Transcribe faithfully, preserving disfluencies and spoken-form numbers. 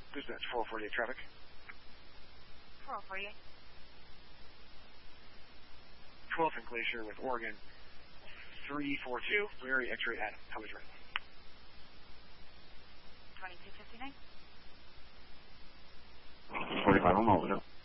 Dispatch four forty-eight traffic. four forty-eight. twelfth and Glacier with Oregon. three four two, Larry X-ray Adam. How was right? twenty-two fifty-nine. twenty-five, I'm over.